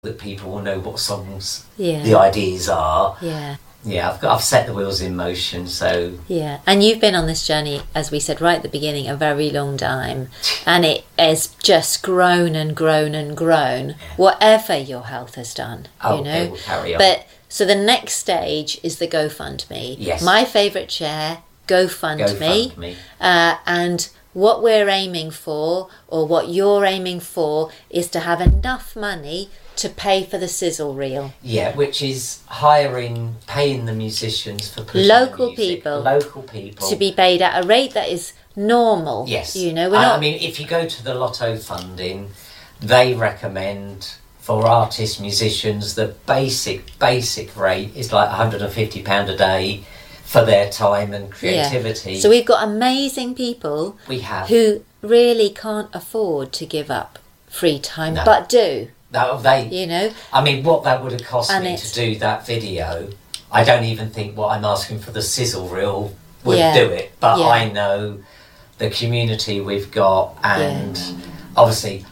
that people will know what songs Yeah. the ideas are. Yeah. Yeah, I've set the wheels in motion, so... Yeah, and you've been on this journey, as we said right at the beginning, a very long time, and it has just grown and grown and grown, whatever your health has done, you know. It will carry on. But, so the next stage is the GoFundMe. Yes. My favourite chair, GoFundMe. And what we're aiming for, or what you're aiming for, is to have enough money to pay for the sizzle reel. Yeah, which is paying the musicians for pushing Local the music. people. Local people. To be paid at a rate that is normal. Yes. You know, we're not... I mean, if you go to the Lotto funding, they recommend for artists, musicians, the basic rate is like £150 a day for their time and creativity. Yeah. So we've got amazing people who really can't afford to give up free time, but do. You know, I mean, what that would have cost me to do that video, I don't even think what I'm asking for the sizzle reel would do it. But I know the community we've got, and obviously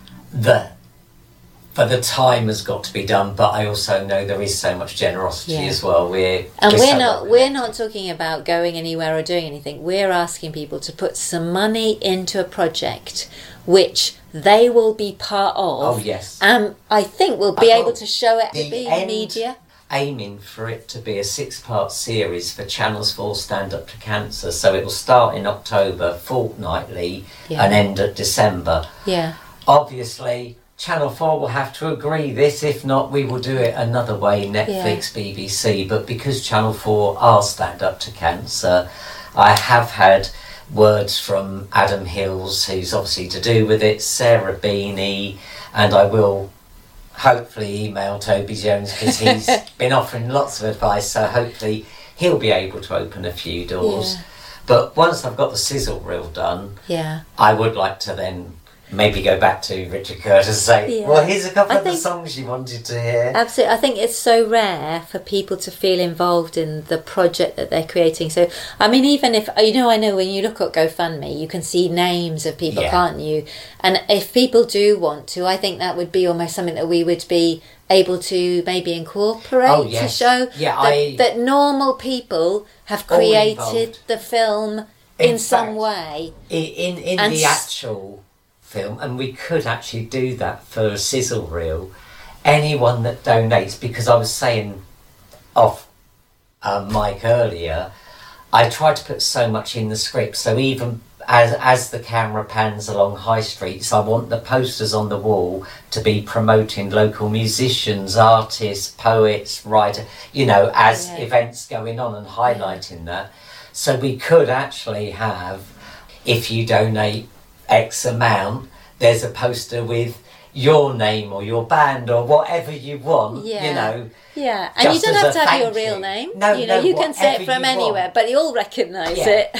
the time has got to be done. But I also know there is so much generosity as well. We're not talking about going anywhere or doing anything. We're asking people to put some money into a project which they will be part of. Oh, yes. I think we'll be able to show it to the media. Aiming for it to be a 6-part series for Channels 4 Stand Up to Cancer. So it will start in October, fortnightly, and end at December. Yeah. Obviously, Channel 4 will have to agree this. If not, we will do it another way, Netflix, BBC. But because Channel 4 are Stand Up to Cancer, I have had words from Adam Hills, who's obviously to do with it, Sarah Beanie, and I will hopefully email Toby Jones because he's been offering lots of advice, so hopefully he'll be able to open a few doors. But once I've got the sizzle reel done, I would like to then maybe go back to Richard Curtis and say, well, here's a couple of the songs you wanted to hear. Absolutely. I think it's so rare for people to feel involved in the project that they're creating. So, I mean, even if, I know when you look at GoFundMe, you can see names of people, can't you? And if people do want to, I think that would be almost something that we would be able to maybe incorporate to show that normal people have created the film in some way. In the actual film, and we could actually do that for a sizzle reel. Anyone that donates, because I was saying off mic earlier, I try to put so much in the script, so even as the camera pans along high streets, I want the posters on the wall to be promoting local musicians, artists, poets, writers, you know, as events going on and highlighting that. So we could actually have, if you donate X amount, there's a poster with your name or your band or whatever you want, you know. Yeah, and you don't have to have your real name. No, you can say it from anywhere, but you'll recognise it.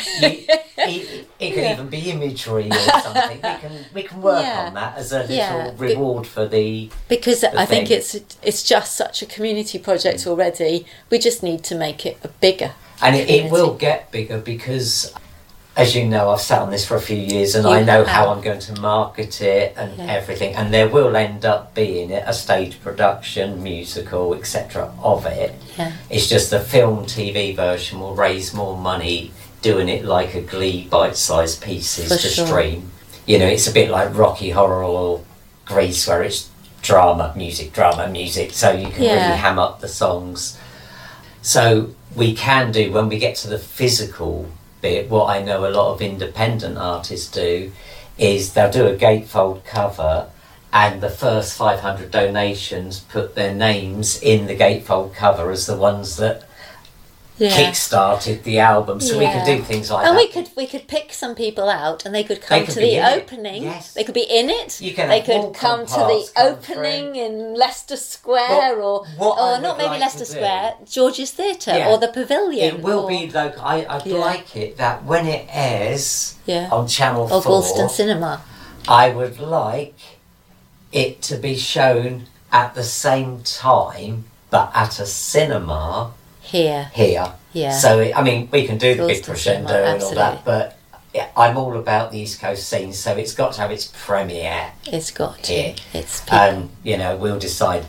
It could even be imagery or something. We can work on that as a little reward for the... Because I think it's just such a community project already. We just need to make it bigger. And it will get bigger because... As you know, I've sat on this for a few years and I know how I'm going to market it and everything. And there will end up being a stage production, musical, etc. of it. Yeah. It's just the film TV version will raise more money doing it like a Glee bite-sized pieces stream. You know, it's a bit like Rocky Horror or Grease where it's drama, music, so you can really ham up the songs. So we can do, when we get to the physical bit, what I know a lot of independent artists do is they'll do a gatefold cover and the first 500 donations put their names in the gatefold cover as the ones that kick-started the album. So we could do things like that. And we could pick some people out and they could come to the opening. Yes. They could be in it. They could come to the opening in Leicester Square or not maybe Leicester Square, George's Theatre or the Pavilion. It will be though. I'd like it that when it airs on Channel 4 or Galston Cinema, I would like it to be shown at the same time but at a cinema here. Yeah. So, I mean, we can do the big crescendo and all that, but I'm all about the East Coast scene, so it's got to have its premiere. It's got to. Here. It's people. And, you know, we'll decide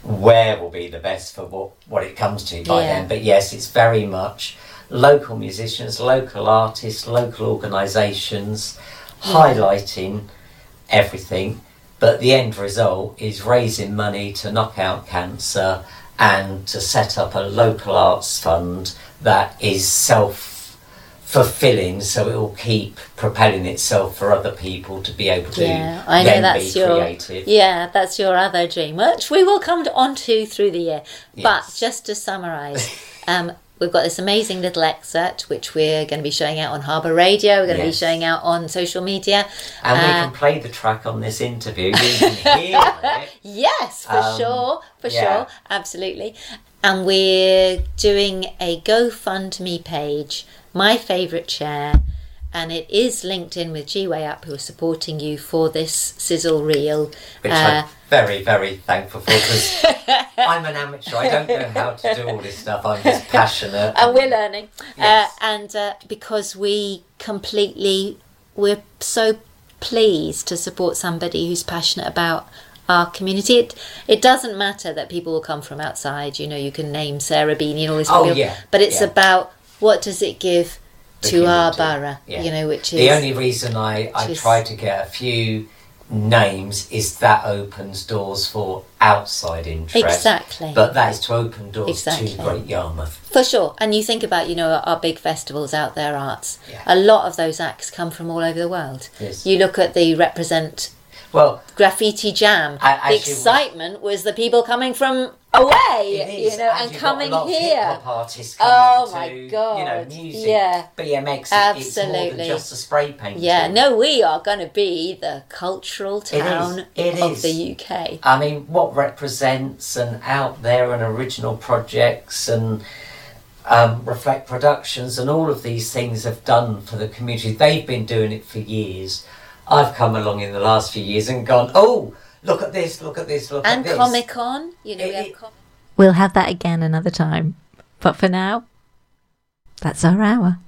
where will be the best for what it comes to by then. But yes, it's very much local musicians, local artists, local organisations, highlighting everything. But the end result is raising money to knock out cancer and to set up a local arts fund that is self-fulfilling, so it will keep propelling itself for other people to be able to be creative. Yeah, that's your other dream, which we will come on to through the year. Yes. But just to summarise, we've got this amazing little excerpt which we're going to be showing out on Harbour Radio. We're going to be showing out on social media. And we can play the track on this interview. You can hear it. Yes, for sure. Sure. Absolutely. And we're doing a GoFundMe page, My Favourite Chair. And it is linked in with G-Way Up, who are supporting you for this sizzle reel. Which I'm very, very thankful for, because I'm an amateur. I don't know how to do all this stuff. I'm just passionate. And we're learning. Yes. Because we're so pleased to support somebody who's passionate about our community. It doesn't matter that people will come from outside. You know, you can name Sarah Beanie and all this. But it's about what does it give to our borough, you know, which is... The only reason I try to get a few names is that opens doors for outside interest. Exactly. But that is to open doors to Great Yarmouth. For sure. And you think about, you know, our big festivals out there, arts. Yeah. A lot of those acts come from all over the world. Yes. You look at the Represent Graffiti Jam. The excitement was the people coming from away, you know, and coming here. Hip-hop artists coming my God. You know, music, BMX. Absolutely. It's more than just a spray painting. Yeah, no, we are going to be the cultural town of the UK. I mean, what Represents and Out There and original projects and Reflect Productions and all of these things have done for the community. They've been doing it for years. I've come along in the last few years and gone, oh, look at this, look at this, look at this. And Comic-Con, you know, We'll have that again another time. But for now, that's our hour.